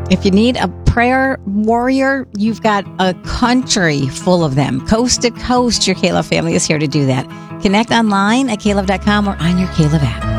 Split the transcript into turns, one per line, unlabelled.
If you need a prayer warrior, you've got a country full of them. Coast to coast, your K-Love family is here to do that. Connect online at KLove.com or on your K-Love app.